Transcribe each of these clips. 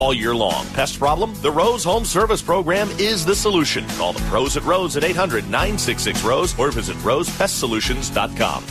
all year long. Pest problem? The Rose Home Service Program is the solution. Call the pros at Rose at 800-966-ROSE or visit rosepestsolutions.com.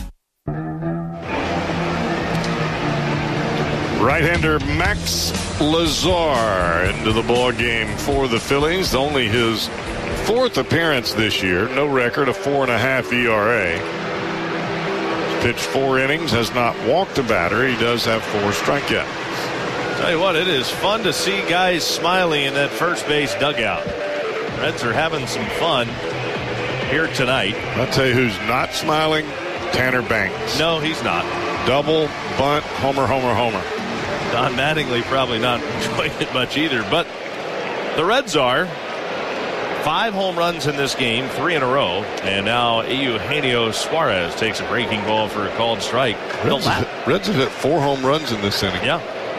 Right-hander Max Lazar into the ball game for the Phillies. Only his fourth appearance this year. No record, a 4.5 ERA. He's pitched 4 innings, has not walked a batter. He does have 4 strikeouts. Tell you what, it is fun to see guys smiling in that first base dugout. Reds are having some fun here tonight. I'll tell you who's not smiling, Tanner Banks. No, he's not. Double, bunt, homer, homer, homer. Don Mattingly probably not enjoying it much either, but the Reds are. 5 home runs in this game, 3 in a row, and now Eugenio Suarez takes a breaking ball for a called strike. Reds have hit 4 home runs in this inning. Yeah.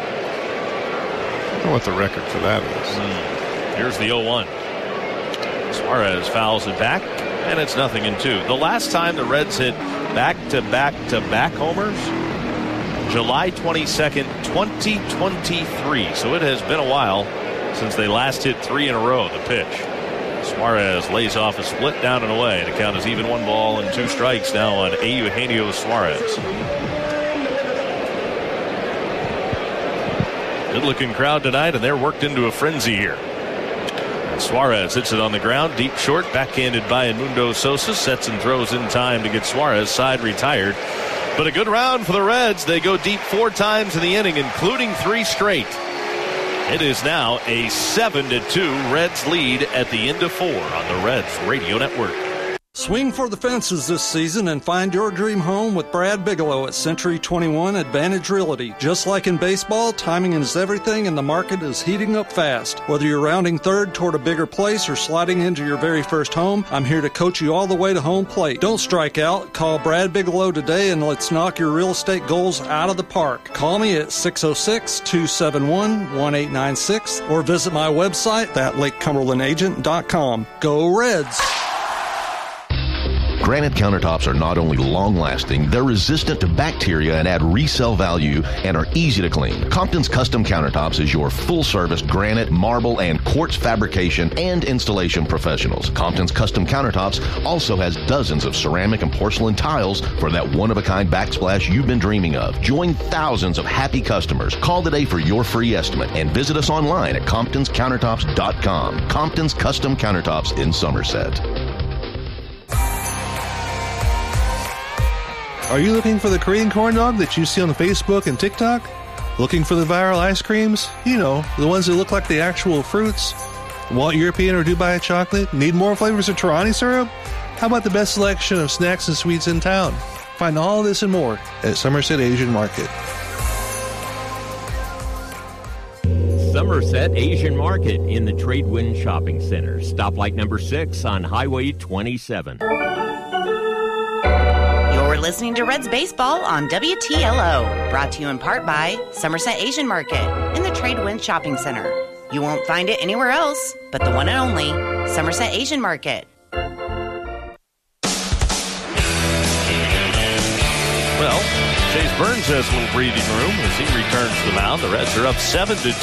I don't know what the record for that is. Here's the 0-1. Suarez fouls it back, and it's 0-2. The last time the Reds hit back-to-back-to-back homers, July 22nd, 2023. So it has been a while since they last hit 3 in a row. The pitch. Suarez lays off a split down and away. The count is even 1 ball and 2 strikes now on Eugenio Suarez. Good-looking crowd tonight, and they're worked into a frenzy here. And Suarez hits it on the ground, deep short, backhanded by Edmundo Sosa. Sets and throws in time to get Suarez side retired. But a good round for the Reds. They go deep 4 times in the inning, including 3 straight. It is now a 7-2 Reds lead at the end of 4 on the Reds Radio Network. Swing for the fences this season and find your dream home with Brad Bigelow at Century 21 Advantage Realty. Just like in baseball, timing is everything and the market is heating up fast. Whether you're rounding third toward a bigger place or sliding into your very first home, I'm here to coach you all the way to home plate. Don't strike out. Call Brad Bigelow today and let's knock your real estate goals out of the park. Call me at 606-271-1896 or visit my website at LakeCumberlandAgent.com. Go Reds! Granite countertops are not only long-lasting, they're resistant to bacteria and add resale value and are easy to clean. Compton's Custom Countertops is your full-service granite, marble, and quartz fabrication and installation professionals. Compton's Custom Countertops also has dozens of ceramic and porcelain tiles for that one-of-a-kind backsplash you've been dreaming of. Join thousands of happy customers. Call today for your free estimate and visit us online at ComptonsCountertops.com. Compton's Custom Countertops in Somerset. Are you looking for the Korean corn dog that you see on Facebook and TikTok? Looking for the viral ice creams? You know, the ones that look like the actual fruits? Want European or Dubai chocolate? Need more flavors of Torani syrup? How about the best selection of snacks and sweets in town? Find all this and more at Somerset Asian Market. Somerset Asian Market in the Tradewind Shopping Center. Stoplight number 6 on Highway 27. You're listening to Reds Baseball on WTLO, brought to you in part by Somerset Asian Market in the Tradewind Shopping Center. You won't find it anywhere else but the one and only Somerset Asian Market. Well, Chase Burns has a little breathing room as he returns to the mound. The Reds are up 7-2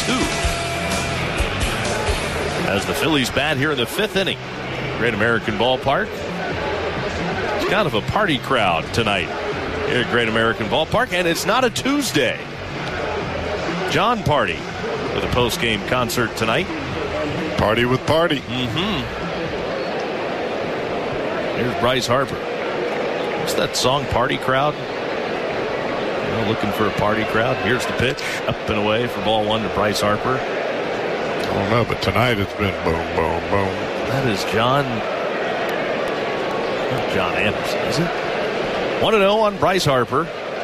as the Phillies bat here in the 5th inning. Great American Ballpark. Kind of a party crowd tonight here at Great American Ballpark, and it's not a Tuesday. John Party with a post-game concert tonight. Party with Party. Here's Bryce Harper. What's that song, Party Crowd? You know, looking for a party crowd. Here's the pitch, up and away for ball 1 to Bryce Harper. I don't know, but tonight it's been boom, boom, boom. That is John Anderson, is it? 1-0 on Bryce Harper.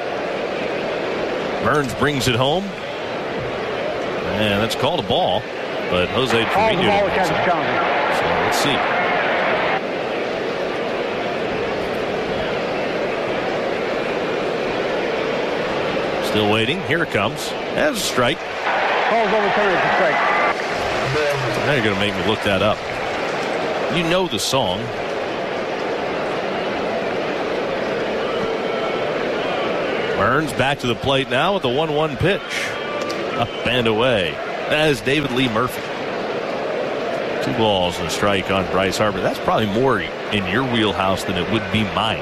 Burns brings it home. And that's called a ball. But Jose Trevino. So let's see. Still waiting. Here it comes. That's a strike. Ball's overturned. It's a strike. Now you're going to make me look that up. You know the song. Burns back to the plate now with the 1-1 pitch. Up and away. That is David Lee Murphy. 2 balls and a strike on Bryce Harper. That's probably more in your wheelhouse than it would be mine.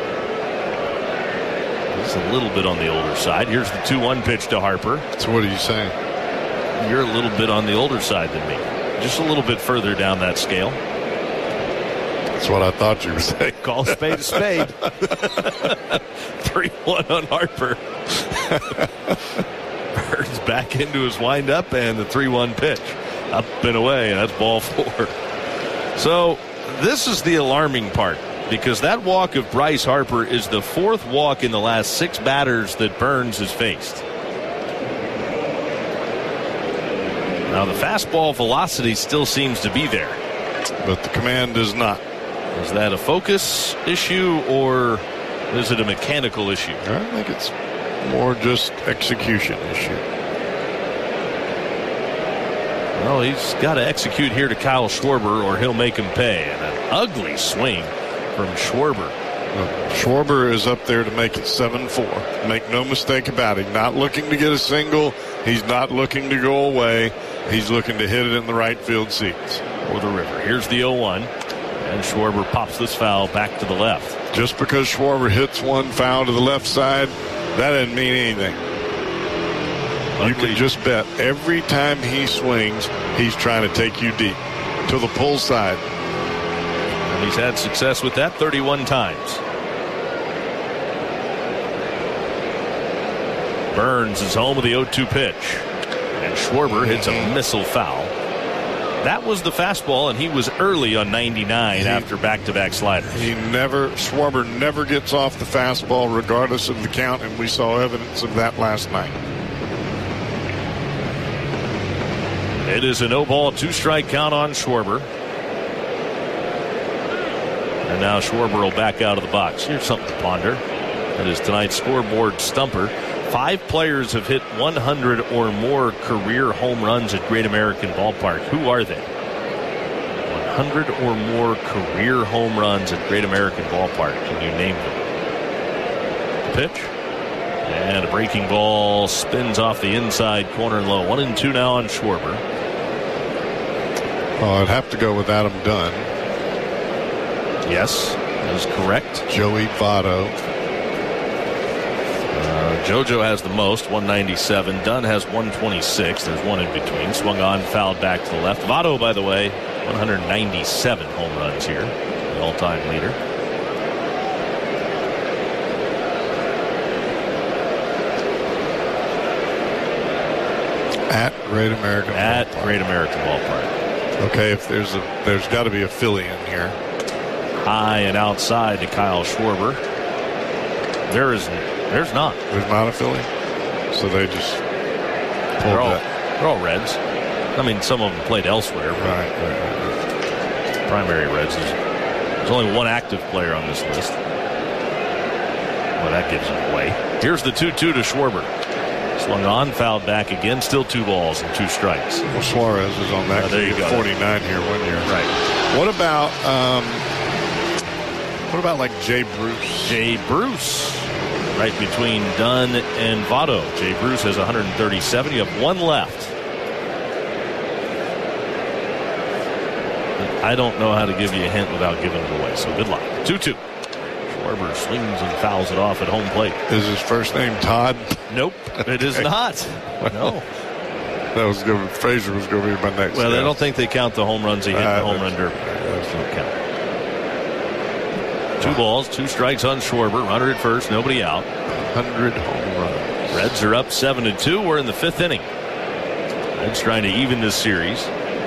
It's a little bit on the older side. Here's the 2-1 pitch to Harper. So what are you saying? You're a little bit on the older side than me. Just a little bit further down that scale. That's what I thought you were saying. Call a spade a spade. 3-1 on Harper. Burns back into his windup and the 3-1 pitch. Up and away, and that's ball 4. So this is the alarming part, because that walk of Bryce Harper is the 4th walk in the last 6 batters that Burns has faced. Now the fastball velocity still seems to be there, but the command is not. Is that a focus issue or is it a mechanical issue? I think it's more just execution issue. Well, he's got to execute here to Kyle Schwarber or he'll make him pay. And an ugly swing from Schwarber. Schwarber is up there to make it 7-4. Make no mistake about it. Not looking to get a single. He's not looking to go away. He's looking to hit it in the right field seats. For the river. Here's the 0-1. And Schwarber pops this foul back to the left. Just because Schwarber hits one foul to the left side, that doesn't mean anything. You can just bet every time he swings, he's trying to take you deep to the pull side. And he's had success with that 31 times. Burns is home with the 0-2 pitch. And Schwarber hits a missile foul. That was the fastball, and he was early on 99 after back-to-back sliders. Schwarber never gets off the fastball regardless of the count, and we saw evidence of that last night. It is a no-ball, 2-strike count on Schwarber. And now Schwarber will back out of the box. Here's something to ponder. That is tonight's scoreboard stumper. 5 players have hit 100 or more career home runs at Great American Ballpark. Who are they? 100 or more career home runs at Great American Ballpark. Can you name them? Pitch. And a breaking ball spins off the inside corner low. 1-2 now on Schwarber. Oh, I'd have to go with Adam Dunn. Yes, that is correct. Joey Votto. JoJo has the most, 197. Dunn has 126. There's one in between. Swung on, fouled back to the left. Votto, by the way, 197 home runs here. The all-time leader. At Great American Ballpark. Great American Ballpark. Okay, if there's got to be a Philly in here. High and outside to Kyle Schwarber. There's not. There's not a Philly? So they just pulled that. They're all Reds. I mean, some of them played elsewhere. Right. Primary Reds. There's only one active player on this list. Well, that gives it away. Here's the 2-2 to Schwarber. Swung on, fouled back again. Still 2 balls and 2 strikes. Well, Suarez is on that. There you go. 49 here 1 year. Right. What about like Jay Bruce? Jay Bruce. Right between Dunn and Votto. Jay Bruce has 137. You have 1 left. I don't know how to give you a hint without giving it away, so good luck. 2-2. Schwarber swings and fouls it off at home plate. Is his first name Todd? Nope, it is not. No. That was going. Frazier was going to be my next. Well, guess. I don't think they count the home runs he hit in the home run derby. Don't count. 2 balls, 2 strikes on Schwarber. Runner at first, nobody out. 100 home runs. Reds are up 7-2. We're in the 5th inning. Reds trying to even this series.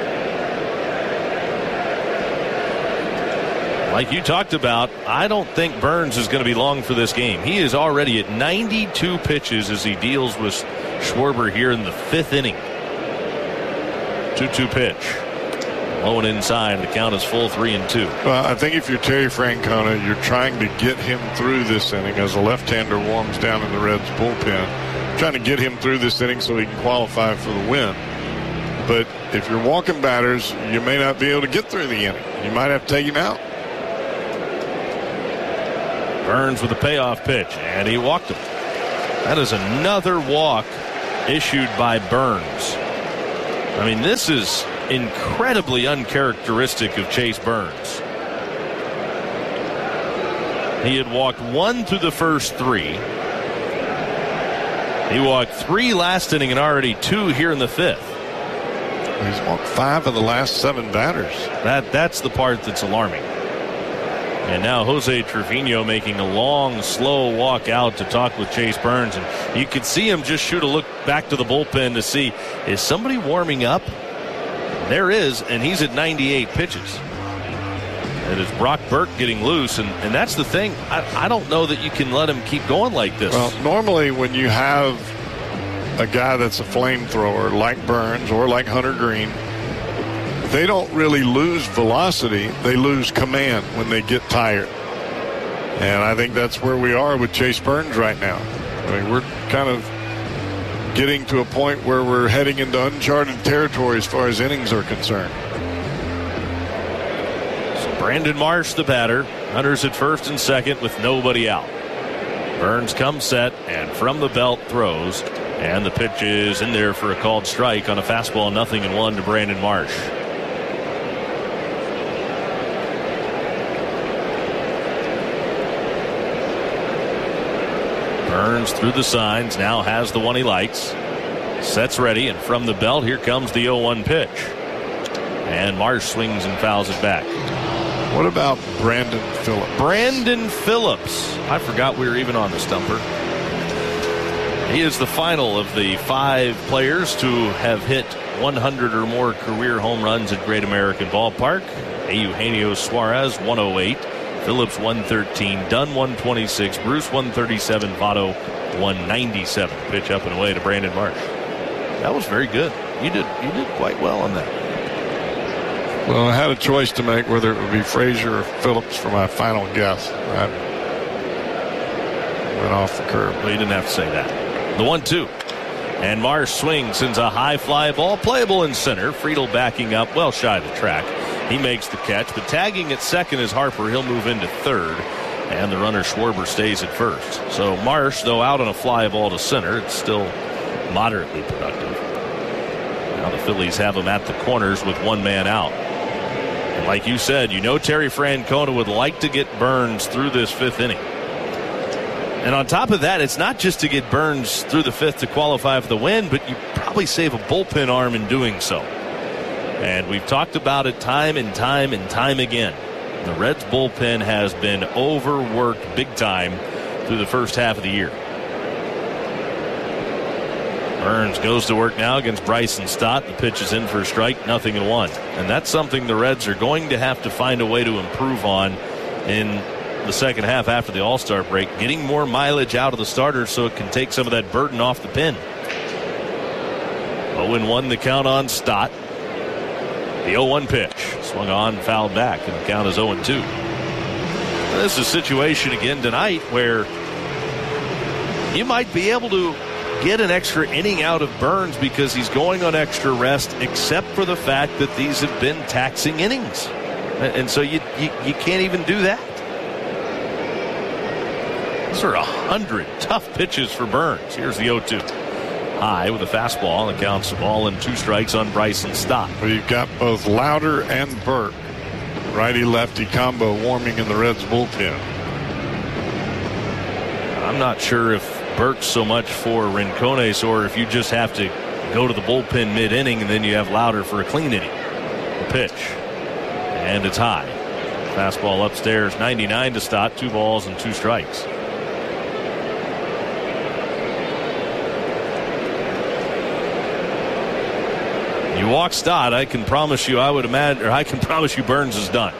Like you talked about, I don't think Burns is going to be long for this game. He is already at 92 pitches as he deals with Schwarber here in the 5th inning. 2-2 pitch. Low and inside. The count is full, 3-2. Well, I think if you're Terry Francona, you're trying to get him through this inning as a left-hander warms down in the Reds bullpen. Trying to get him through this inning so he can qualify for the win. But if you're walking batters, you may not be able to get through the inning. You might have to take him out. Burns with a payoff pitch, and he walked him. That is another walk issued by Burns. I mean, this is incredibly uncharacteristic of Chase Burns. He had walked 1 through the first 3. He walked 3 last inning and already 2 here in the 5th. He's walked 5 of the last 7 batters. That's the part that's alarming. And now Jose Trevino making a long, slow walk out to talk with Chase Burns. And you could see him just shoot a look back to the bullpen to see, is somebody warming up? There is, and he's at 98 pitches. It is Brock Burke getting loose, and that's the thing. I don't know that you can let him keep going like this. Well, normally when you have a guy that's a flamethrower like Burns or like Hunter Green, they don't really lose velocity. They lose command when they get tired. And I think that's where we are with Chase Burns right now. I mean, we're kind of getting to a point where we're heading into uncharted territory as far as innings are concerned. Brandon Marsh, the batter. Hunter's at first and second with nobody out. Burns comes set and from the belt throws. And the pitch is in there for a called strike on a fastball, 0-1 to Brandon Marsh. Burns through the signs, now has the one he likes. Sets ready, and from the belt, here comes the 0-1 pitch. And Marsh swings and fouls it back. What about Brandon Phillips? Brandon Phillips. I forgot we were even on the stumper. He is the final of the 5 players to have hit 100 or more career home runs at Great American Ballpark. Eugenio Suarez, 108. Phillips, 113. Dunn, 126. Bruce, 137. Votto, 197. Pitch up and away to Brandon Marsh. That was very good. You did quite well on that. Well, I had a choice to make whether it would be Frazier or Phillips for my final guess. I went off the curb. Well, you didn't have to say that. The 1-2. And Marsh swings, sends a high fly ball, playable in center. Friedel backing up, well shy of the track. He makes the catch, but tagging at second is Harper. He'll move into third. And the runner Schwarber stays at first. So Marsh, though out on a fly ball to center, it's still moderately productive. Now the Phillies have him at the corners with one man out. And like you said, Terry Francona would like to get Burns through this 5th inning. And on top of that, it's not just to get Burns through the 5th to qualify for the win, but you probably save a bullpen arm in doing so. And we've talked about it time and time and time again. The Reds bullpen has been overworked big time through the first half of the year. Burns goes to work now against Bryson Stott. The pitch is in for a strike, 0-1. And that's something the Reds are going to have to find a way to improve on in the second half after the All-Star break, getting more mileage out of the starters so it can take some of that burden off the pin. 0-1 the count on Stott. The 0-1 pitch. Swung on, fouled back, and the count is 0-2. This is a situation again tonight where you might be able to get an extra inning out of Burns because he's going on extra rest, except for the fact that these have been taxing innings. And so you can't even do that. Those are 100 tough pitches for Burns. Here's the 0-2. High with a fastball, and the count's a ball and 2 strikes on Bryson Stott. Well, you've got both Lauder and Burke, righty-lefty combo, warming in the Reds bullpen. I'm not sure if Burke's so much for Rincones or if you just have to go to the bullpen mid-inning and then you have Lauder for a clean inning. The pitch. And it's high. Fastball upstairs, 99 to Stott, 2 balls and 2 strikes. You walk Stott, I can promise you Burns is done.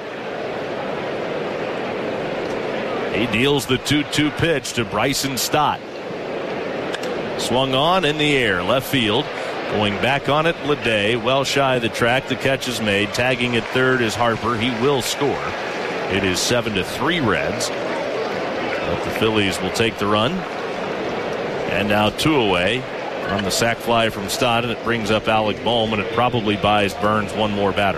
He deals the 2-2 pitch to Bryson Stott. Swung on in the air, left field. Going back on it, Leday, well shy of the track. The catch is made. Tagging at third is Harper. He will score. It is 7-3 Reds. But the Phillies will take the run. And now 2 away on the sac fly from Stott, and it brings up Alec Bohm, and it probably buys Burns one more batter.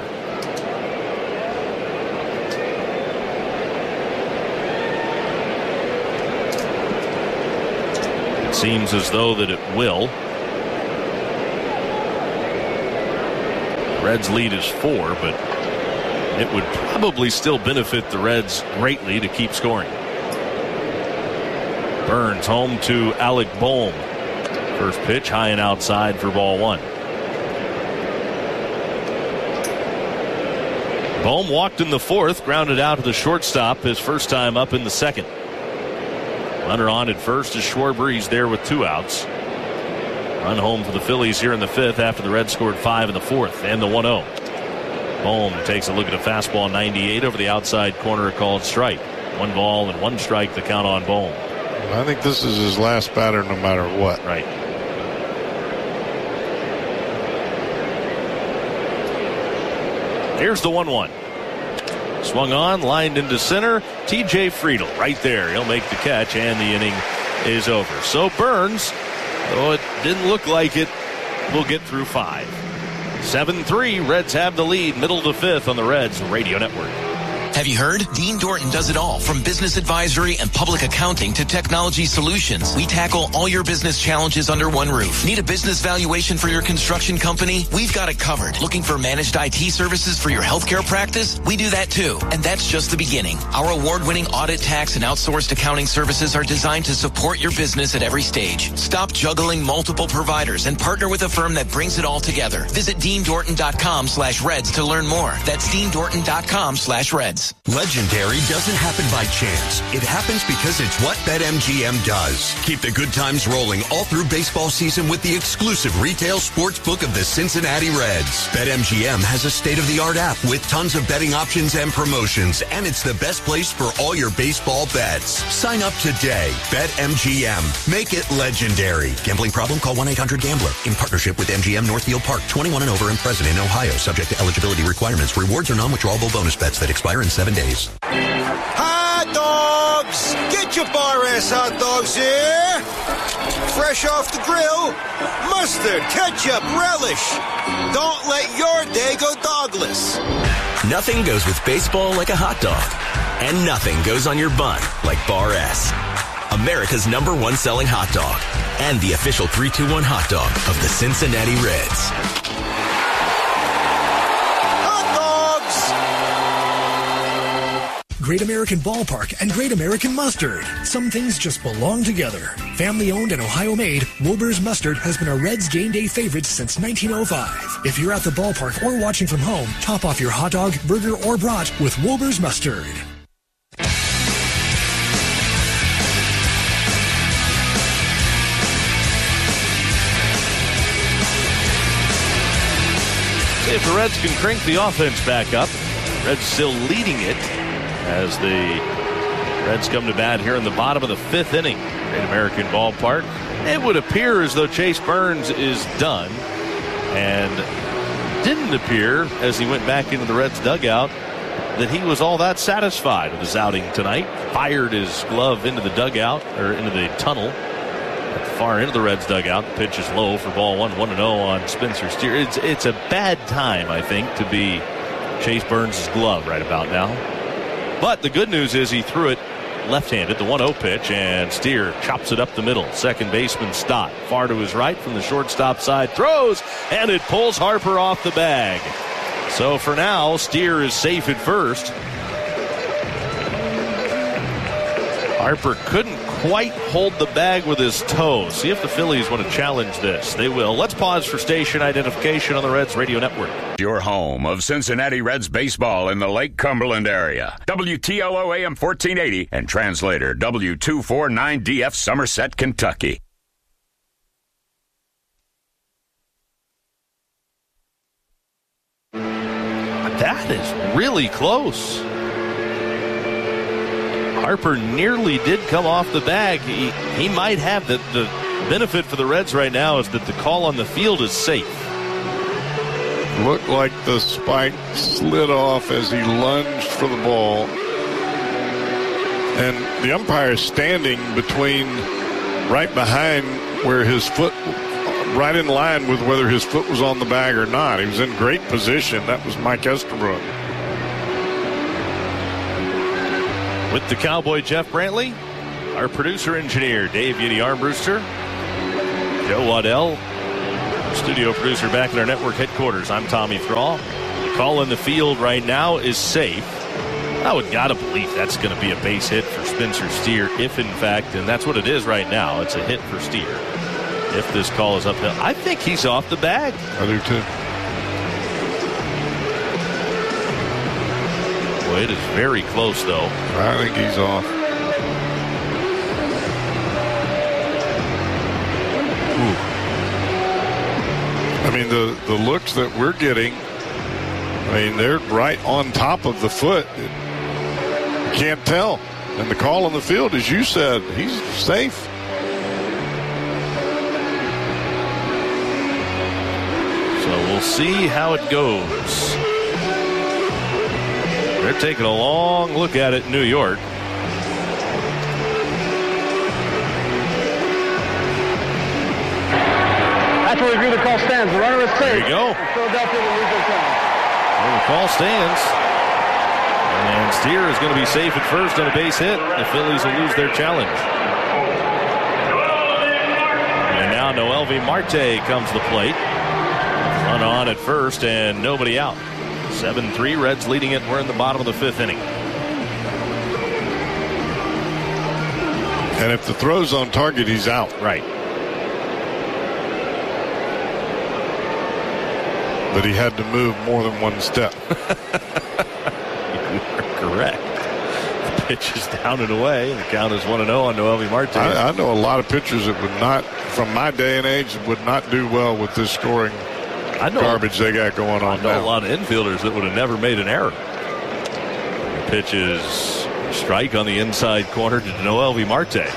It seems as though that it will. Reds lead is 4, but it would probably still benefit the Reds greatly to keep scoring. Burns home to Alec Bohm. First pitch high and outside for ball 1. Bohm walked in the 4th, grounded out to the shortstop his first time up in the 2nd. Runner on at first is Schwarber. He's there with 2 outs. Run home for the Phillies here in the 5th after the Reds scored 5 in the 4th and the 1-0. Bohm takes a look at a fastball 98 over the outside corner, called strike. 1 ball and 1 strike the count on Bohm. I think this is his last batter no matter what. Right. Here's the 1-1. Swung on, lined into center. TJ Friedl right there. He'll make the catch, and the inning is over. So Burns, though it didn't look like it, will get through 5. 7-3, Reds have the lead, middle to 5th on the Reds Radio Network. Have you heard? Dean Dorton does it all, from business advisory and public accounting to technology solutions. We tackle all your business challenges under one roof. Need a business valuation for your construction company? We've got it covered. Looking for managed IT services for your healthcare practice? We do that too. And that's just the beginning. Our award-winning audit, tax, and outsourced accounting services are designed to support your business at every stage. Stop juggling multiple providers and partner with a firm that brings it all together. Visit DeanDorton.com/Reds to learn more. That's DeanDorton.com/Reds. Legendary doesn't happen by chance. It happens because it's what BetMGM does. Keep the good times rolling all through baseball season with the exclusive retail sports book of the Cincinnati Reds. BetMGM has a state-of-the-art app with tons of betting options and promotions, and it's the best place for all your baseball bets. Sign up today. BetMGM. Make it legendary. Gambling problem? Call 1-800-GAMBLER. In partnership with MGM Northfield Park. 21 and over and present in Ohio. Subject to eligibility requirements. Rewards are non-withdrawable bonus bets that expire in 7 days. Hot dogs! Get your bar ass hot dogs here! Fresh off the grill, mustard, ketchup, relish. Don't let your day go dogless. Nothing goes with baseball like a hot dog. And nothing goes on your bun like Bar S. America's #1 selling hot dog. And the official 3-2-1 hot dog of the Cincinnati Reds. Great American Ballpark and Great American Mustard. Some things just belong together. Family owned and Ohio made, Wilbur's Mustard has been a Reds game day favorite since 1905. If you're at the ballpark or watching from home, top off your hot dog, burger, or brat with Wilbur's Mustard. See if the Reds can crank the offense back up. Reds still leading it as the Reds come to bat here in the bottom of the 5th inning. Great American Ballpark. It would appear as though Chase Burns is done, and didn't appear as he went back into the Reds dugout that he was all that satisfied with his outing tonight. Fired his glove into the dugout, or into the tunnel at the far end of the Reds dugout. The pitch is low for ball 1, 1-0 on Spencer Steer. It's a bad time, I think, to be Chase Burns' glove right about now. But the good news is he threw it left-handed, the 1-0 pitch, and Steer chops it up the middle. Second baseman Stott far to his right from the shortstop side, throws, and it pulls Harper off the bag. So for now, Steer is safe at first. Harper couldn't quite hold the bag with his toes. See if the Phillies want to challenge this. They will. Let's pause for station identification on the Reds Radio Network. Your home of Cincinnati Reds baseball in the Lake Cumberland area. WTLO AM 1480 and translator W249DF Somerset, Kentucky. That is really close. Harper nearly did come off the bag. He might have the benefit for the Reds right now is that the call on the field is safe. Looked like the spike slid off as he lunged for the ball. And the umpire is standing between, right behind where his foot, right in line with whether his foot was on the bag or not. He was in great position. That was Mike Estabrook. With the Cowboy Jeff Brantley, our producer engineer Dave Yiddy Armbruster, Joe Waddell, Studio producer back at our network headquarters. I'm Tommy Thrall. The call in the field right now is safe. I would gotta believe that's going to be a base hit for Spencer Steer, if in fact, and that's what it is right now. It's a hit for Steer. If this call is uphill, I think he's off the bag. I do too. Well, it is very close, though. I think he's off. Ooh. I mean, the looks that we're getting, I mean, they're right on top of the foot. You can't tell. And the call on the field, as you said, he's safe. So we'll see how it goes. They're taking a long look at it in New York. That's where review the call stands. The runner is safe. There you go. Philadelphia will lose their challenge. Well, the call stands. And Steer is going to be safe at first on a base hit. The Phillies will lose their challenge. And now Noelvi Marte comes to the plate. Run on at first and nobody out. 7-3, Reds leading it. We're in the bottom of the fifth inning. And if the throw's on target, he's out. Right. But he had to move more than one step. You are correct. The pitch is down and away. The count is 1-0 on Noelvi Marte. I know a lot of pitchers that would not, from my day and age, would not do well with this scoring garbage they got going on now. I know a lot of infielders that would have never made an error. The pitch is a strike on the inside corner to Noelvi Marte.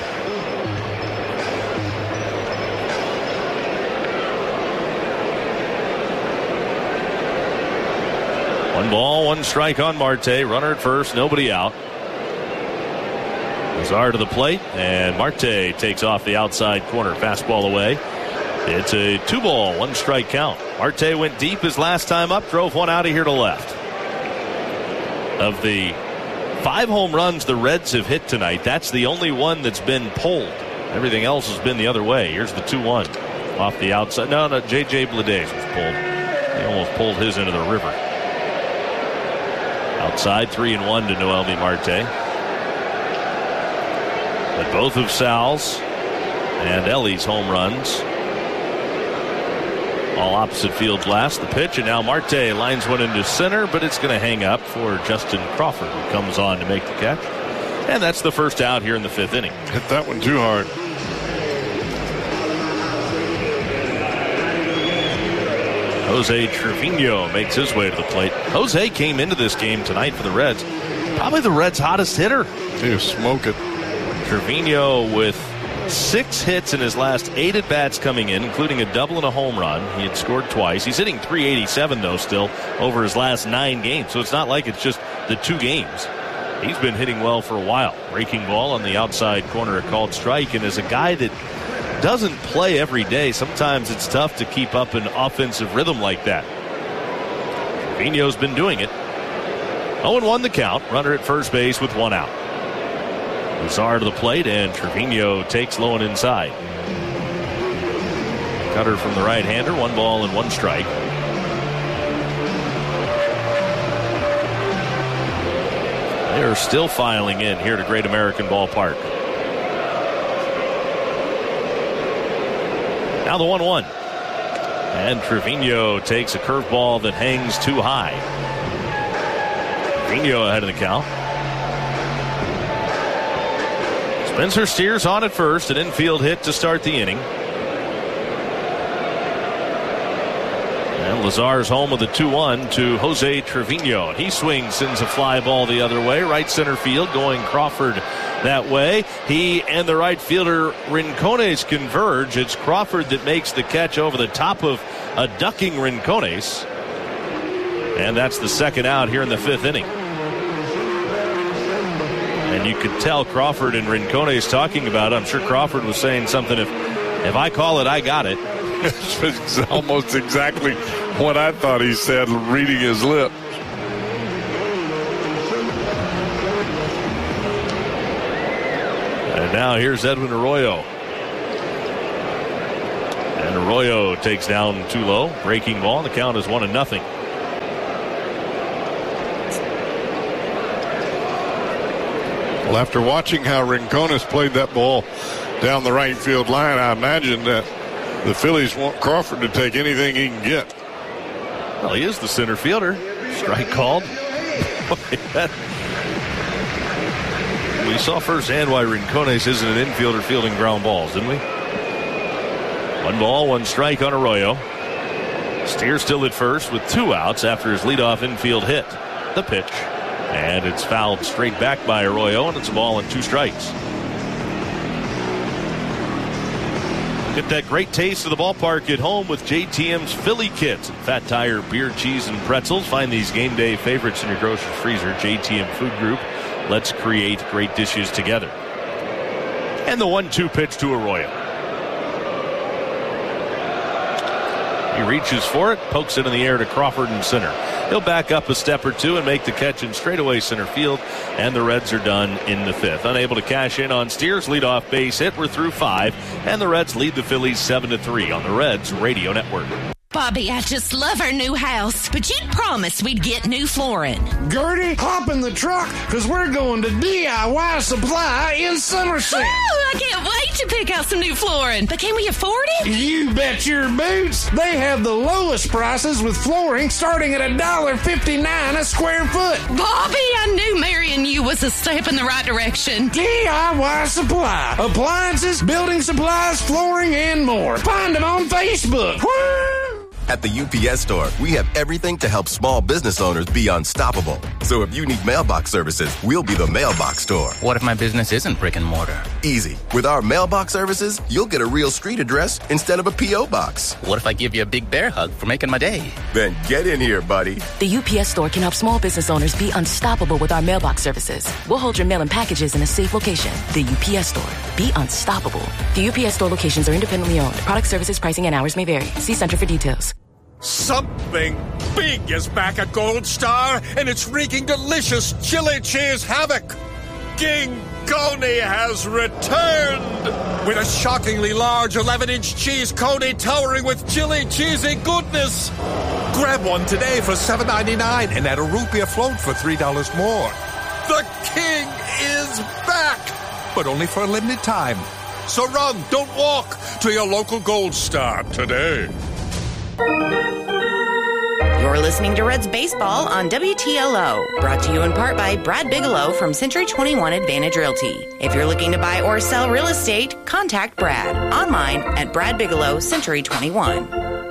One ball, one strike on Marte. Runner at first, nobody out. Lazar to the plate, and Marte takes off the outside corner. Fastball away. It's a 2-ball, 1 strike count. Marte went deep his last time up, drove one out of here to left. Of the 5 home runs the Reds have hit tonight, that's the only one that's been pulled. Everything else has been the other way. Here's the 2-1 off the outside. No, J.J. Bleday was pulled. He almost pulled his into the river. Outside, 3-1 to Noelvi Marte. But both of Sal's and Ellie's home runs, all opposite field last. The pitch, and now Marte lines one into center, but it's going to hang up for Justin Crawford, who comes on to make the catch. And that's the first out here in the 5th inning. Hit that one too hard. Jose Trevino makes his way to the plate. Jose came into this game tonight for the Reds. Probably the Reds' hottest hitter. He was smoking. Trevino with 6 hits in his last 8 at-bats coming in, including a double and a home run. He had scored twice. He's hitting .387, though, still, over his last 9 games. So it's not like it's just the 2 games. He's been hitting well for a while. Breaking ball on the outside corner, a called strike. And as a guy that doesn't play every day, sometimes it's tough to keep up an offensive rhythm like that. Trevino's been doing it. 0-1 the count. Runner at first base with 1 out. Lazar to the plate, and Trevino takes low and inside. Cutter from the right-hander, 1 ball and 1 strike. They are still filing in here to Great American Ballpark. Now the 1-1. And Trevino takes a curveball that hangs too high. Trevino ahead of the count. Spencer Steers on at first, an infield hit to start the inning. And Lazar's home with a 2-1 to Jose Trevino. He swings, sends a fly ball the other way, right center field, going Crawford that way. He and the right fielder Rincones converge. It's Crawford that makes the catch over the top of a ducking Rincones. And that's the second out here in the 5th inning. And you could tell Crawford and Rincones talking about it. I'm sure Crawford was saying something, if I call it, I got it. It's almost exactly what I thought he said, reading his lips. And now here's Edwin Arroyo. And Arroyo takes down too low. Breaking ball. The count is 1-0. Well, after watching how Rincones played that ball down the right field line, I imagine that the Phillies want Crawford to take anything he can get. Well, he is the center fielder. Strike called. We saw firsthand why Rincones isn't an infielder fielding ground balls, didn't we? 1 ball, 1 strike on Arroyo. Steer still at first with 2 outs after his leadoff infield hit. The pitch. And it's fouled straight back by Arroyo, and it's a ball and 2 strikes. Get that great taste of the ballpark at home with JTM's Philly Kits. Fat Tire, beer, cheese, and pretzels. Find these game day favorites in your grocery freezer. JTM Food Group. Let's create great dishes together. And the 1-2 pitch to Arroyo. He reaches for it, pokes it in the air to Crawford in center. He'll back up a step or two and make the catch in straightaway center field, and the Reds are done in the 5th. Unable to cash in on Steer's leadoff base hit. We're through 5, and the Reds lead the Phillies 7-3 on the Reds Radio Network. Bobby, I just love our new house, but you promised we'd get new flooring. Gertie, hop in the truck, because we're going to DIY Supply in Somerset. Oh, I can't wait to pick out some new flooring. But can we afford it? You bet your boots. They have the lowest prices with flooring starting at $1.59 a square foot. Bobby, I knew marrying you was a step in the right direction. DIY Supply. Appliances, building supplies, flooring, and more. Find them on Facebook. At the UPS Store, we have everything to help small business owners be unstoppable. So if you need mailbox services, we'll be the mailbox store. What if my business isn't brick and mortar? Easy. With our mailbox services, you'll get a real street address instead of a P.O. box. What if I give you a big bear hug for making my day? Then get in here, buddy. The UPS Store can help small business owners be unstoppable with our mailbox services. We'll hold your mail and packages in a safe location. The UPS Store. Be unstoppable. The UPS Store locations are independently owned. Product, services, pricing, and hours may vary. See Center for details. Something big is back at Gold Star, and it's wreaking delicious chili cheese havoc. King Coney has returned with a shockingly large 11-inch cheese coney towering with chili cheesy goodness. Grab one today for $7.99 and add a root beer float for $3 more. The king is back, but only for a limited time. So run, don't walk, to your local Gold Star today. You're listening to Reds Baseball on WTLO, brought to you in part by Brad Bigelow from Century 21 Advantage Realty. If you're looking to buy or sell real estate, contact Brad online at Brad Bigelow Century 21.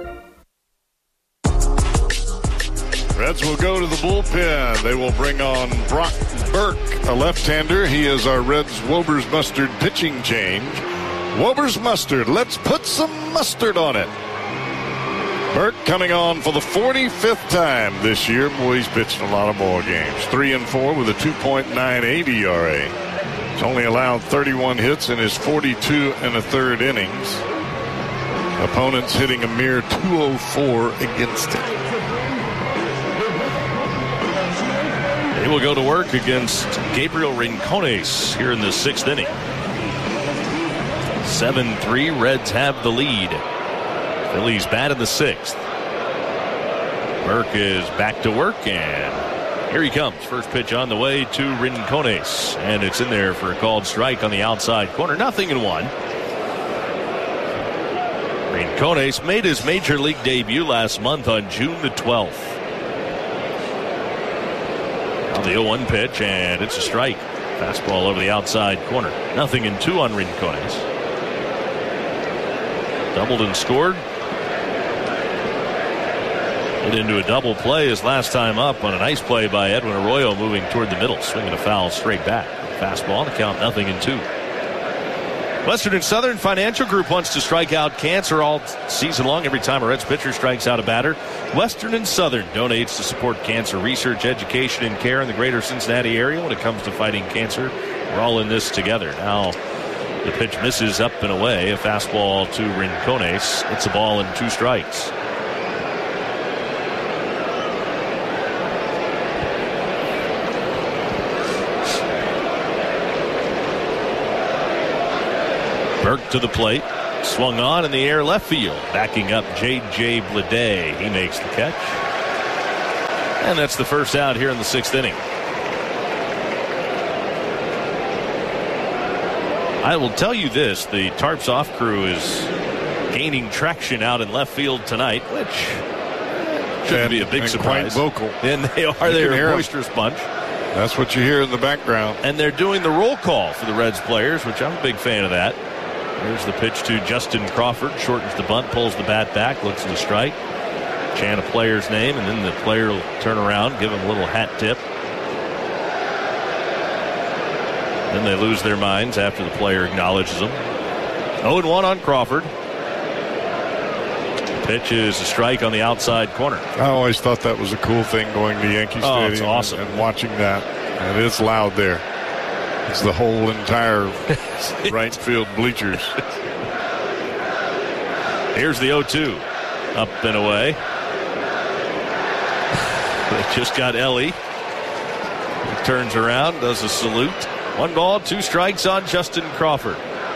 Reds will go to the bullpen. They will bring on Brock Burke, a left-hander. He is our Reds Wober's Mustard pitching change. Wober's Mustard. Let's put some mustard on it. Burke coming on for the 45th time this year. Boy, he's pitched a lot of ball games. 3-4 with a 2.98 ERA. He's only allowed 31 hits in his 42 1/3 innings. Opponents hitting a mere 204 against him. They will go to work against Gabriel Rincones here in the 6th inning. 7-3, Reds have the lead. Phillies bat in the 6th. Burke is back to work, and here he comes. First pitch on the way to Rincones, and it's in there for a called strike on the outside corner. 0-1. Rincones made his major league debut last month on June the 12th. Now the 0-1 pitch, and it's a strike. Fastball over the outside corner. 0-2 on Rincones. Doubled and scored. Into a double play his last time up on a nice play by Edwin Arroyo moving toward the middle, swinging a foul straight back. Fastball, the count 0-2. Western and Southern Financial Group wants to strike out cancer all season long. Every time a Reds pitcher strikes out a batter, Western and Southern donates to support cancer research, education, and care in the greater Cincinnati area. When it comes to fighting cancer, we're all in this together. Now the pitch misses up and away. A fastball to Rincones. It's a ball and 2 strikes. Burke to the plate. Swung on in the air left field. Backing up J.J. Bleday. He makes the catch. And that's the first out here in the 6th inning. I will tell you this. The Tarps Off crew is gaining traction out in left field tonight, which shouldn't be a big surprise. Quite vocal. And they are. They're a boisterous bunch. That's what you hear in the background. And they're doing the roll call for the Reds players, which I'm a big fan of that. Here's the pitch to Justin Crawford. Shortens the bunt, pulls the bat back, looks at the strike. Chant a player's name, and then the player will turn around, give him a little hat tip. Then they lose their minds after the player acknowledges them. 0-1 on Crawford. The pitch is a strike on the outside corner. I always thought that was a cool thing going to Yankee Stadium. It's awesome. And watching that. And it's loud there. It's the whole entire right field bleachers. Here's the 0-2. Up and away. They just got Ellie. He turns around, does a salute. 1 ball, 2 strikes on Justin Crawford.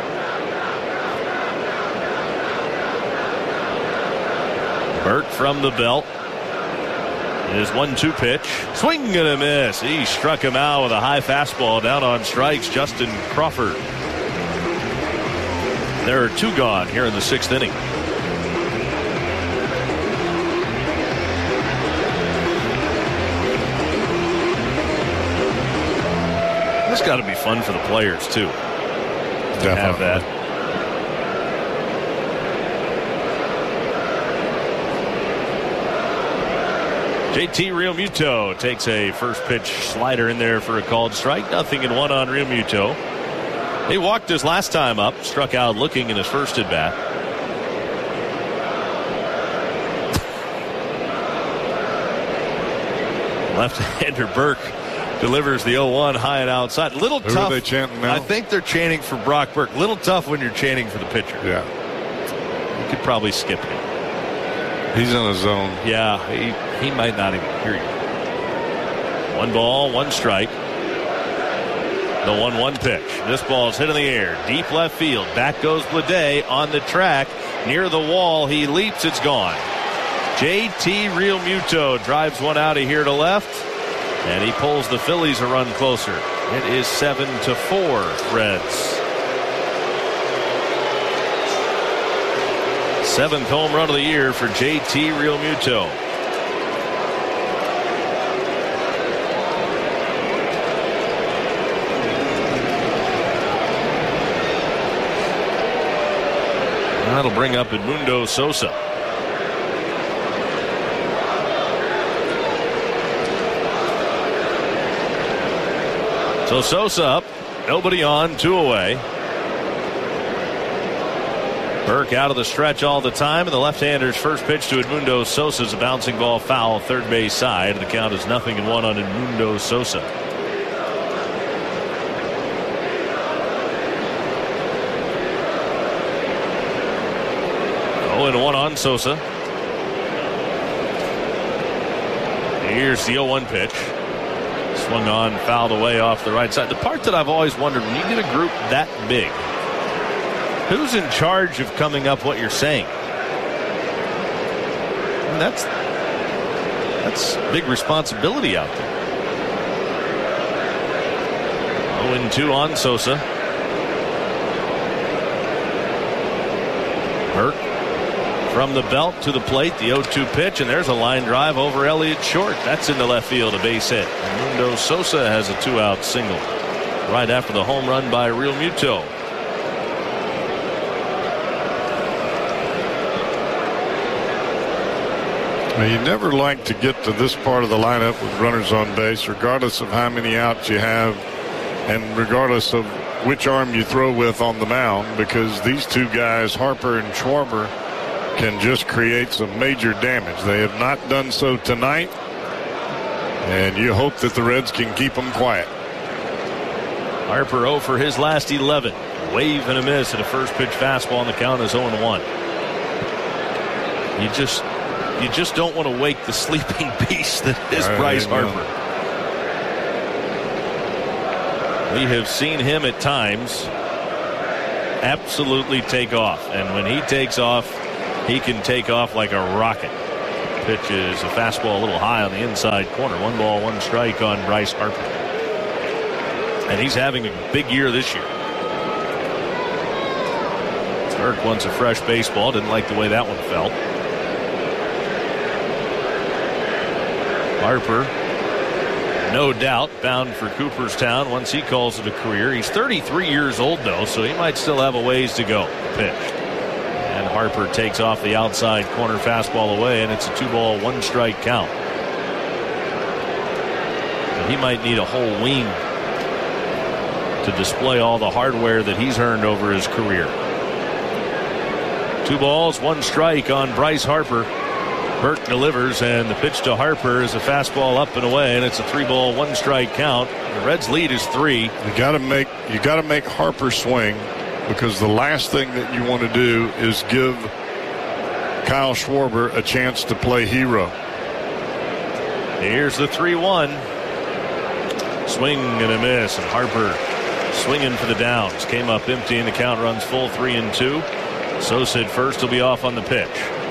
Burke from the belt. His 1-2 pitch. Swing and a miss. He struck him out with a high fastball. Down on strikes, Justin Crawford. There are 2 gone here in the 6th inning. This got to be fun for the players, too. Definitely. Have that. JT Realmuto takes a first pitch slider in there for a called strike. 0-1 on Realmuto. He walked his last time up, struck out looking in his first at bat. Left-hander Burke delivers the 0-1 high and outside. Little Who tough. are they chanting now? I think they're chanting for Brock Burke. Little tough when you're chanting for the pitcher. Yeah. You could probably skip him. He's in a zone. Yeah, he might not even hear you. 1 ball, 1 strike. The 1-1 pitch. This ball is hit in the air. Deep left field. Back goes Bleday on the track. Near the wall. He leaps. It's gone. JT Realmuto drives one out of here to left. And he pulls the Phillies a run closer. It is 7-4 Reds. 7th home run of the year for JT Realmuto. That'll bring up Edmundo Sosa. So Sosa up, nobody on, 2 away. Burke out of the stretch all the time, and the left-hander's first pitch to Edmundo Sosa is a bouncing ball foul, third base side. The count is 0-1 on Edmundo Sosa. And 1 on Sosa. Here's the 0-1 pitch. Swung on, fouled away off the right side. The part that I've always wondered, when you get a group that big, who's in charge of coming up what you're saying? And that's big responsibility out there. 0-2 on Sosa. Burke from the belt to the plate, the 0-2 pitch, and there's a line drive over Elliott Short. That's into left field, a base hit. Edmundo Sosa has a 2-out single right after the home run by Realmuto. Now, you never like to get to this part of the lineup with runners on base, regardless of how many outs you have and regardless of which arm you throw with on the mound, because these 2 guys, Harper and Schwarber, can just create some major damage. They have not done so tonight, and you hope that the Reds can keep them quiet. Harper 0 for his last 11. Wave and a miss at a first pitch fastball, and the count is 0-1. You just don't want to wake the sleeping beast that is Bryce Harper. We have seen him at times absolutely take off. And when he takes off, he can take off like a rocket. Pitch is a fastball a little high on the inside corner. 1 ball, 1 strike on Bryce Harper. And he's having a big year this year. Burke wants a fresh baseball. Didn't like the way that one felt. Harper, no doubt, bound for Cooperstown once he calls it a career. He's 33 years old, though, so he might still have a ways to go. Pitch. And Harper takes off the outside corner fastball away, and it's a 2 ball, 1 strike count. And he might need a whole wing to display all the hardware that he's earned over his career. 2 balls, 1 strike on Bryce Harper. Burke delivers, and the pitch to Harper is a fastball up and away, and it's a 3 ball, 1 strike count. The Reds' lead is 3. You got to make Harper swing, because the last thing that you want to do is give Kyle Schwarber a chance to play hero. Here's the 3-1. Swing and a miss, and Harper swinging for the downs. Came up empty, and the count runs full 3-2. Sosa at first will be off on the pitch.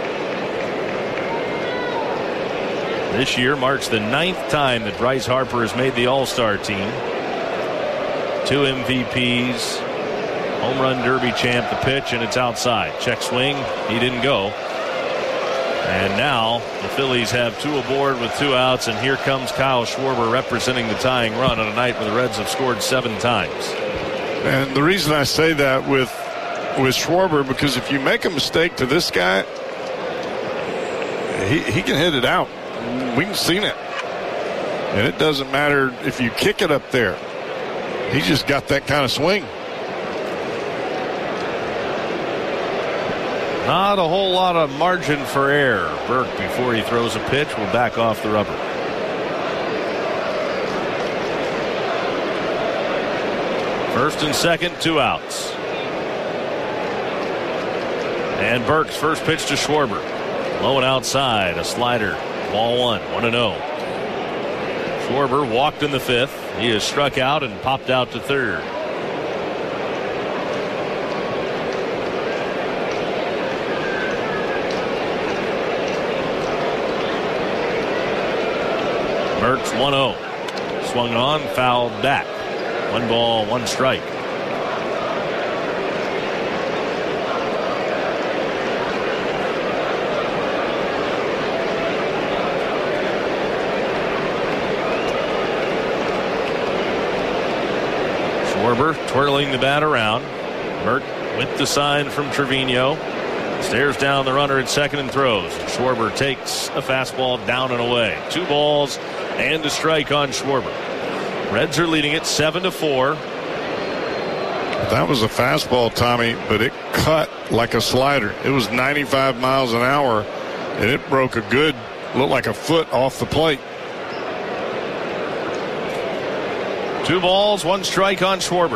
This year marks the 9th time that Bryce Harper has made the All-Star team. 2 MVPs, home run derby champ, the pitch, and it's outside. Check swing, he didn't go. And now the Phillies have 2 aboard with 2 outs, and here comes Kyle Schwarber representing the tying run on a night where the Reds have scored 7 times. And the reason I say that with Schwarber, because if you make a mistake to this guy, he can hit it out. We've seen it. And it doesn't matter if you kick it up there. He just got that kind of swing. Not a whole lot of margin for error. Burke, before he throws a pitch, will back off the rubber. First and second, 2 outs. And Burke's first pitch to Schwarber. Low and outside, a slider. Ball 1, 1-0. Schwarber walked in the 5th. He is struck out and popped out to 3rd. Burke's 1-0. Swung on, fouled back. 1 ball, 1 strike. Schwarber twirling the bat around. Burke with the sign from Trevino. Stares down the runner at second and throws. Schwarber takes a fastball down and away. 2 balls and a strike on Schwarber. Reds are leading it 7-4. That was a fastball, Tommy, but it cut like a slider. It was 95 miles an hour, and it broke looked like a foot off the plate. 2 balls, 1 strike on Schwarber.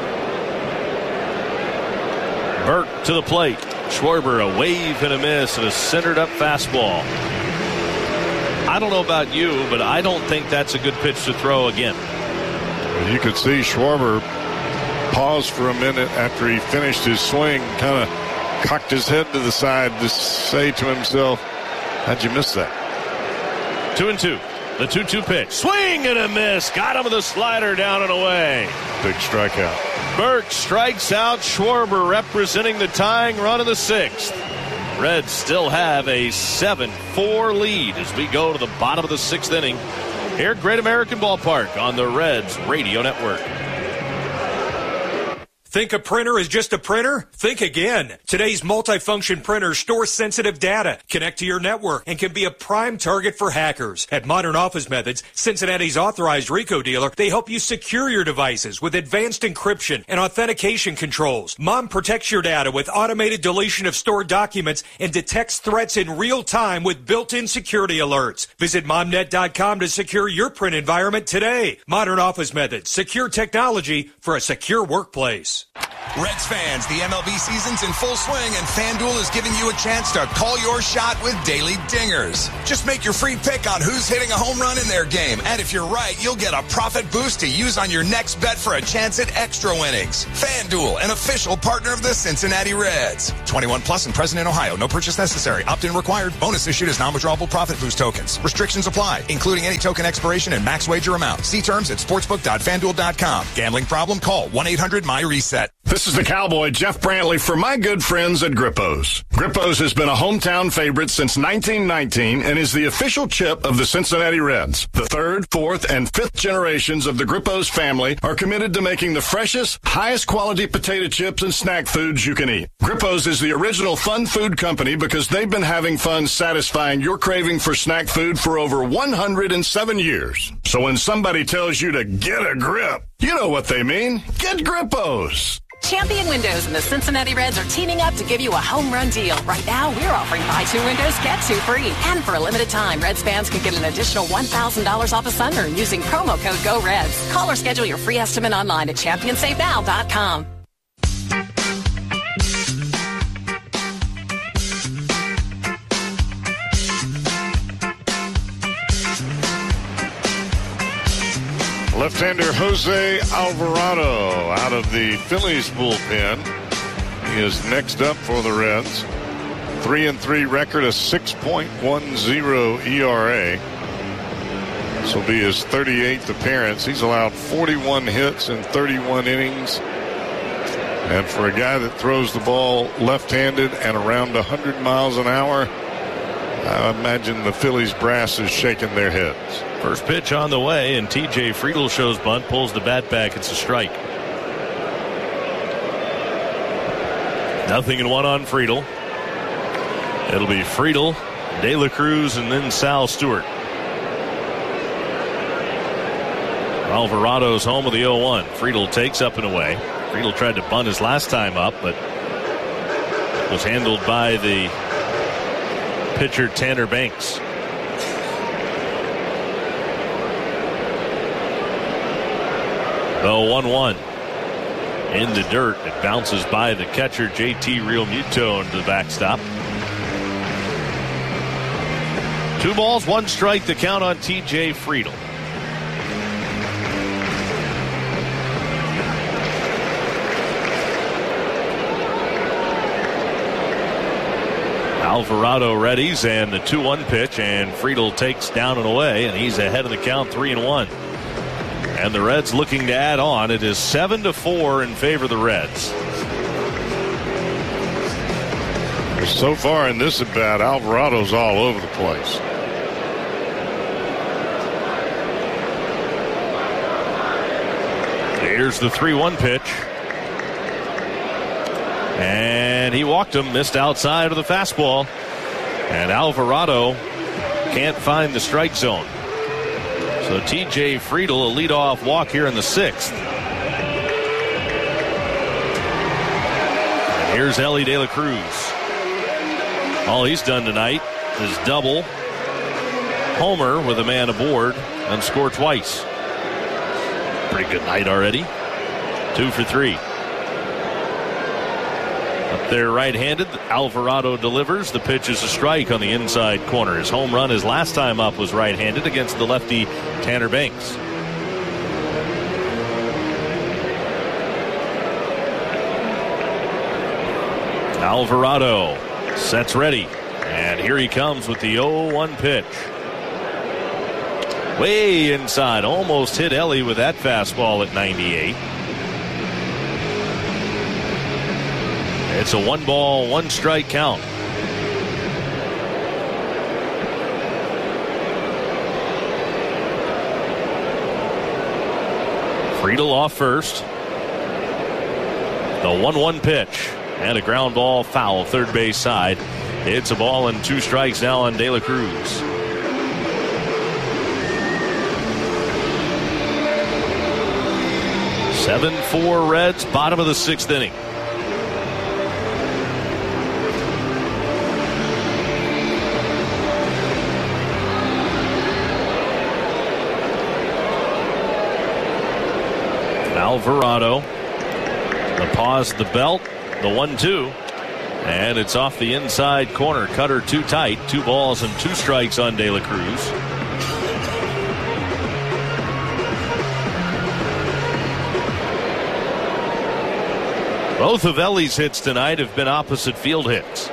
Burke to the plate. Schwarber, a wave and a miss, and a centered up fastball. I don't know about you, but I don't think that's a good pitch to throw again. You could see Schwarber pause for a minute after he finished his swing, kind of cocked his head to the side to say to himself, how'd you miss that? 2-2. The 2-2 pitch. Swing and a miss. Got him with a slider down and away. Big strikeout. Burke strikes out Schwarber, representing the tying run of the 6th. Reds still have a 7-4 lead as we go to the bottom of the 6th inning here at Great American Ballpark on the Reds Radio Network. Think a printer is just a printer? Think again. Today's multifunction printers store sensitive data, connect to your network, and can be a prime target for hackers. At Modern Office Methods, Cincinnati's authorized RICO dealer, they help you secure your devices with advanced encryption and authentication controls. Mom protects your data with automated deletion of stored documents and detects threats in real time with built-in security alerts. Visit momnet.com to secure your print environment today. Modern Office Methods, secure technology for a secure workplace. Reds fans, the MLB season's in full swing, and FanDuel is giving you a chance to call your shot with daily dingers. Just make your free pick on who's hitting a home run in their game, and if you're right, you'll get a profit boost to use on your next bet for a chance at extra winnings. FanDuel, an official partner of the Cincinnati Reds. 21 plus and present in Ohio. No purchase necessary. Opt-in required. Bonus issued as non-withdrawable profit boost tokens. Restrictions apply, including any token expiration and max wager amount. See terms at sportsbook.fanduel.com. Gambling problem? Call 1-800-MY-RESET. This is the Cowboy, Jeff Brantley, for my good friends at Grippo's. Grippo's has been a hometown favorite since 1919 and is the official chip of the Cincinnati Reds. The third, fourth, and fifth generations of the Grippo's family are committed to making the freshest, highest quality potato chips and snack foods you can eat. Grippo's is the original fun food company because they've been having fun satisfying your craving for snack food for over 107 years. So when somebody tells you to get a grip, you know what they mean. Get Grippo's. Champion Windows and the Cincinnati Reds are teaming up to give you a home run deal. Right now, we're offering buy 2 windows, get 2 free. And for a limited time, Reds fans can get an additional $1,000 off a sunroom using promo code GOREDS. Call or schedule your free estimate online at championsavenow.com. Left-hander Jose Alvarado out of the Phillies bullpen. He is next up for the Reds. 3-3 record, a 6.10 ERA. This will be his 38th appearance. He's allowed 41 hits in 31 innings. And for a guy that throws the ball left-handed and around 100 miles an hour, I imagine the Phillies brass is shaking their heads. First pitch on the way, and T.J. Friedl shows bunt, pulls the bat back. It's a strike. 0-1 on Friedl. It'll be Friedl, De La Cruz, and then Sal Stewart. Alvarado's home of the 0-1. Friedl takes up and away. Friedl tried to bunt his last time up, but was handled by the pitcher Tanner Banks. The 1-1 in the dirt. It bounces by the catcher JT Realmuto into the backstop. 2 balls, 1 strike, the count on T.J. Friedl. Alvarado readies, and the 2-1 pitch, and Friedl takes down and away, and he's ahead of the count, 3-1. And the Reds looking to add on. It is 7-4 in favor of the Reds. So far in this at bat, Alvarado's all over the place. Here's the 3-1 pitch. And he walked him, missed outside of the fastball. And Alvarado can't find the strike zone. So T.J. Friedl, a leadoff walk here in the 6th. And here's Elly De La Cruz. All he's done tonight is double, homer with a man aboard, and score twice. Pretty good night already. 2 for 3. Up there right-handed, Alvarado delivers. The pitch is a strike on the inside corner. His home run his last time up was right-handed against the lefty Tanner Banks. Alvarado sets ready. And here he comes with the 0-1 pitch. Way inside. Almost hit Elly with that fastball at 98. It's a 1-ball, 1-strike count. Friedl off first. The 1-1 pitch. And a ground ball foul, third base side. It's a ball and 2 strikes now on De La Cruz. Seven 7-4 Reds, bottom of the 6th inning. Alvarado The pause, the belt, the 1-2. And it's off the inside corner. Cutter too tight. 2 balls and 2 strikes on De La Cruz. Both of Ellie's hits tonight have been opposite field hits.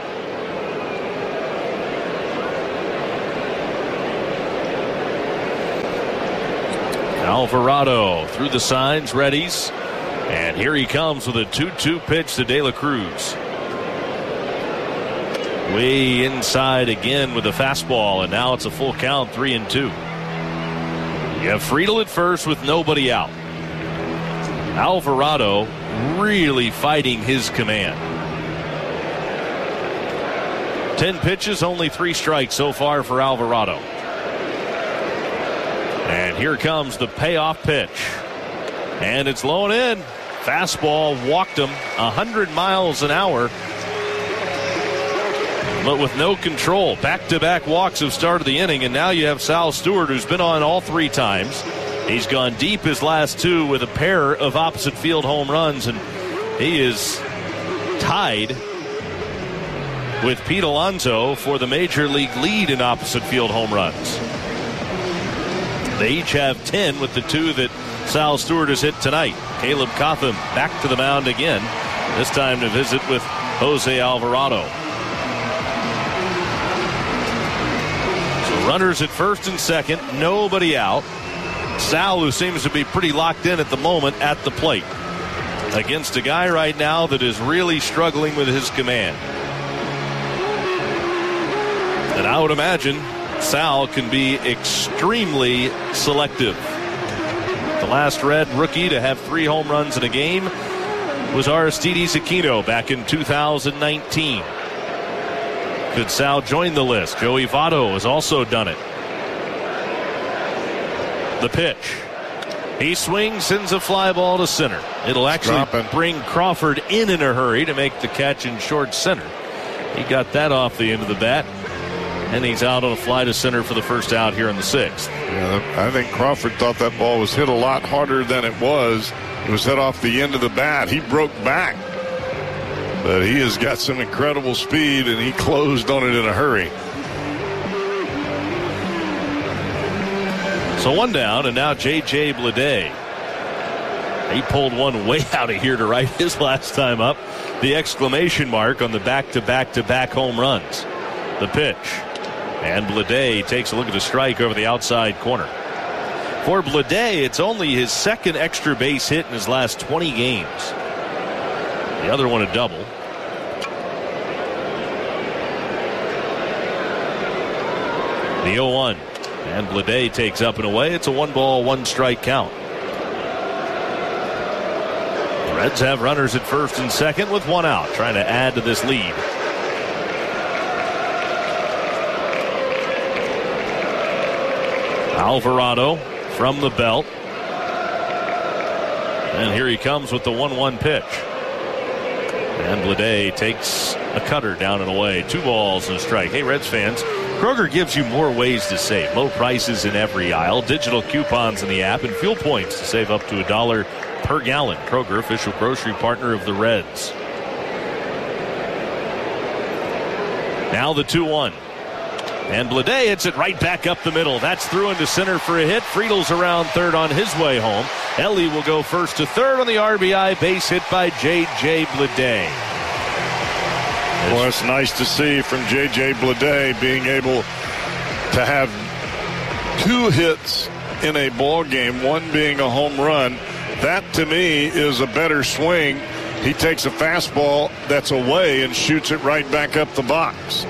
Alvarado through the signs, readies. And here he comes with a 2-2 pitch to De La Cruz. Way inside again with a fastball, and now it's a full count, 3-2. You have Friedl at first with nobody out. Alvarado really fighting his command. 10 pitches, only 3 strikes so far for Alvarado. And here comes the payoff pitch. And it's low and in. Fastball walked him 100 miles an hour. But with no control. Back-to-back walks have started the inning, and now you have Sal Stewart, who's been on all 3 times. He's gone deep his last 2 with a pair of opposite field home runs, and he is tied with Pete Alonso for the major league lead in opposite field home runs. They each have 10 with the 2 that Sal Stewart has hit tonight. Caleb Cotham back to the mound again, this time to visit with Jose Alvarado. So runners at first and second, nobody out. Sal, who seems to be pretty locked in at the moment, at the plate against a guy right now that is really struggling with his command. And I would imagine Sal can be extremely selective. The last Red rookie to have 3 home runs in a game was Aristides Aquino back in 2019. Could Sal join the list? Joey Votto has also done it. The pitch. He swings, sends a fly ball to center. It'll actually bring Crawford in a hurry to make the catch in short center. He got that off the end of the bat. And he's out on a fly to center for the first out here in the 6th. Yeah, I think Crawford thought that ball was hit a lot harder than it was. It was hit off the end of the bat. He broke back. But he has got some incredible speed, and he closed on it in a hurry. So 1 down, and now J.J. Bleday. He pulled one way out of here to right his last time up. The exclamation mark on the back-to-back-to-back home runs. The pitch. And Bleday takes a look at the strike over the outside corner. For Bleday, it's only his 2nd extra base hit in his last 20 games. The other one a double. The 0-1. And Bleday takes up and away. It's a 1-ball, 1-strike count. The Reds have runners at first and second with 1 out, trying to add to this lead. Alvarado from the belt. And here he comes with the 1-1 pitch. And Bleday takes a cutter down and away. 2 balls and a strike. Hey, Reds fans, Kroger gives you more ways to save. Low prices in every aisle, digital coupons in the app, and fuel points to save up to $1 per gallon. Kroger, official grocery partner of the Reds. Now the 2-1. And Bleday hits it right back up the middle. That's through into center for a hit. Friedl's around third on his way home. Ellie will go first to third on the RBI. Base hit by J.J. Bleday. Well, it's nice to see from J.J. Bleday being able to have 2 hits in a ball game, 1 being a home run. That, to me, is a better swing. He takes a fastball that's away and shoots it right back up the box.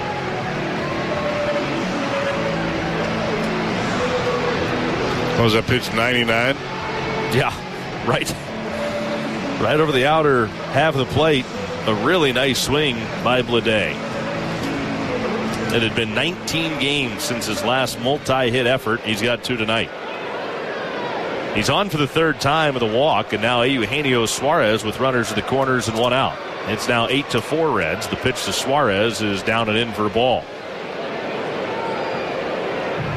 What was that pitch, 99? Yeah, right. Right over the outer half of the plate. A really nice swing by Bleday. It had been 19 games since his last multi-hit effort. He's got 2 tonight. He's on for the 3rd time with a walk, and now Eugenio Suarez with runners at the corners and 1 out. It's now 8-4 Reds. The pitch to Suarez is down and in for a ball.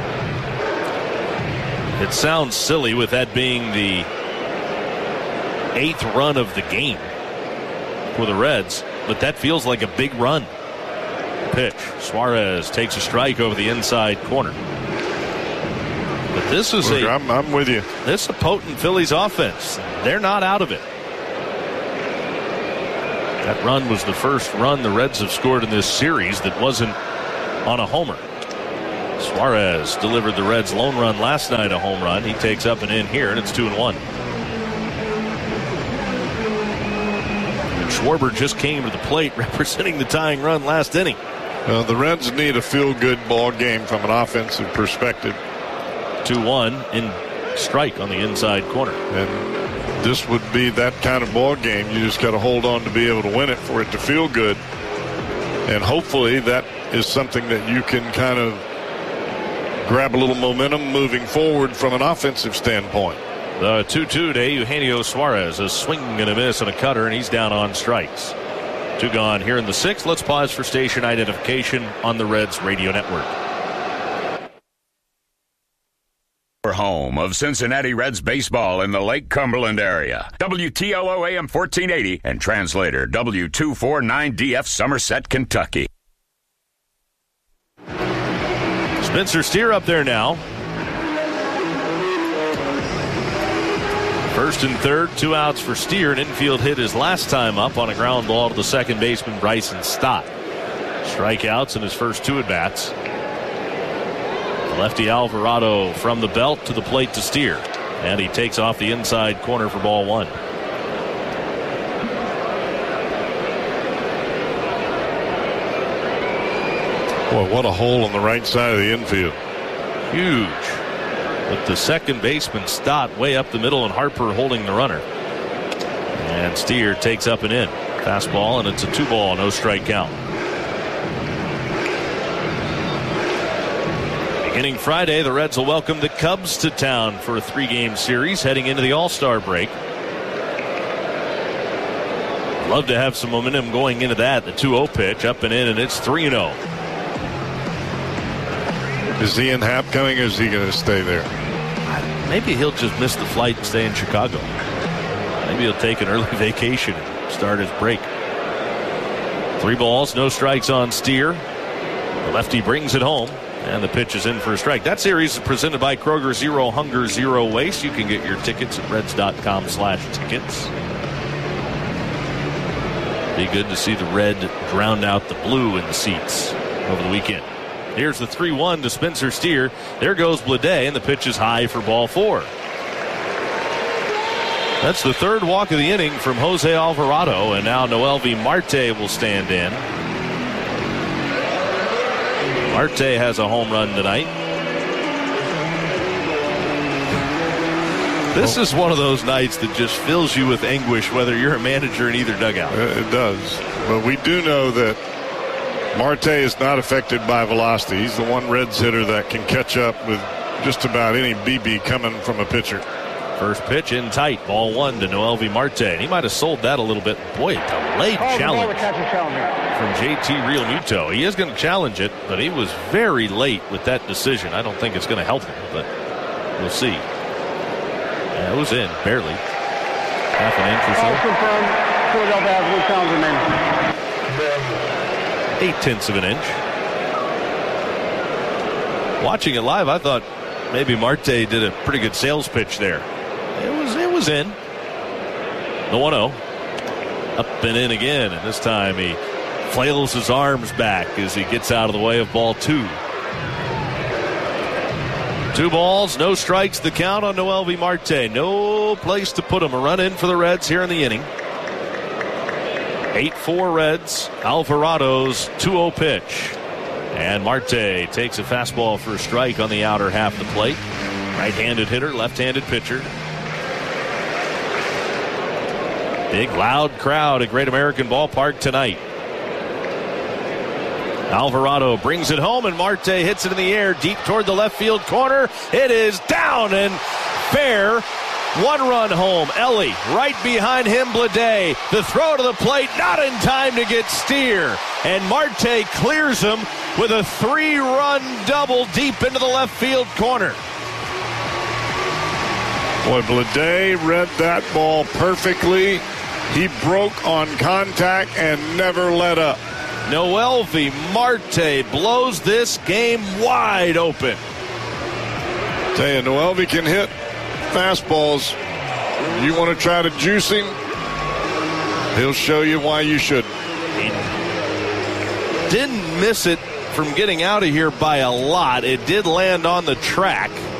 It sounds silly with that being the 8th run of the game for the Reds, but that feels like a big run. Pitch. Suarez takes a strike over the inside corner. But this is I'm with you. This is a potent Phillies offense. They're not out of it. That run was the first run the Reds have scored in this series that wasn't on a homer. Suarez delivered the Reds' lone run last night, a home run. He takes up and in here, and it's 2-1. And Schwarber just came to the plate representing the tying run last inning. Well, the Reds need a feel-good ball game from an offensive perspective. 2-1 in strike on the inside corner. And this would be that kind of ball game. You just got to hold on to be able to win it for it to feel good. And hopefully that is something that you can kind of grab a little momentum moving forward from an offensive standpoint. The 2-2 to Eugenio Suarez. A swing and a miss and a cutter, and he's down on strikes. 2 gone here in the 6th. Let's pause for station identification on the Reds Radio Network. Home of Cincinnati Reds baseball in the Lake Cumberland area. WTLO AM 1480 and translator W249DF Somerset, Kentucky. Spencer Steer up there now. First and third, 2 outs for Steer. An infield hit his last time up on a ground ball to the second baseman, Bryson Stott. Strikeouts in his first 2 at-bats. Lefty Alvarado from the belt to the plate to Steer. And he takes off the inside corner for ball 1. Boy, what a hole on the right side of the infield. Huge. With the second baseman Stott way up the middle and Harper holding the runner. And Steer takes up and in. Fastball, and it's a 2-ball, no strike count. Beginning Friday, the Reds will welcome the Cubs to town for a 3-game series heading into the All-Star break. Love to have some momentum going into that. The 2-0 pitch up and in, and it's 3-0. Is Ian Happ coming, or is he going to stay there? Maybe he'll just miss the flight and stay in Chicago. Maybe he'll take an early vacation and start his break. 3 balls, no strikes on Steer. The lefty brings it home. And the pitch is in for a strike. That series is presented by Kroger, Zero Hunger, Zero Waste. You can get your tickets at Reds.com/tickets. Be good to see the red drown out the blue in the seats over the weekend. Here's the 3-1 to Spencer Steer. There goes Blade, and the pitch is high for ball 4. That's the 3rd walk of the inning from Jose Alvarado, and now Noelvi Marte will stand in. Marte has a home run tonight. This is one of those nights that just fills you with anguish, whether you're a manager in either dugout. It does. But we do know that Marte is not affected by velocity. He's the one Reds hitter that can catch up with just about any BB coming from a pitcher. First pitch in tight. Ball 1 to Noelvi Marte. He might have sold that a little bit. Boy, a delayed challenge from JT Realmuto. He is going to challenge it, but he was very late with that decision. I don't think it's going to help him, but we'll see. Yeah, it was in, barely. Half an inch or so. 0.8 of an inch. Watching it live, I thought maybe Marte did a pretty good sales pitch there. It was in. The 1-0. Up and in again, and this time he flails his arms back as he gets out of the way of ball 2. 2 balls, no strikes, the count on Noelvi Marte. No place to put him. A run in for the Reds here in the inning. 8-4 Reds. Alvarado's 2-0 pitch. And Marte takes a fastball for a strike on the outer half of the plate. Right-handed hitter, left-handed pitcher. Big, loud crowd at Great American Ballpark tonight. Alvarado brings it home, and Marte hits it in the air deep toward the left field corner. It is down and fair. 1-run home. Ellie right behind him, Blade. The throw to the plate, not in time to get Steer. And Marte clears him with a 3-run double deep into the left field corner. Boy, Blade read that ball perfectly. He broke on contact and never let up. Noelvi Marte blows this game wide open. Tell you, Noelvi can hit fastballs. You want to try to juice him? He'll show you why you shouldn't. He didn't miss it from getting out of here by a lot. It did land on the track.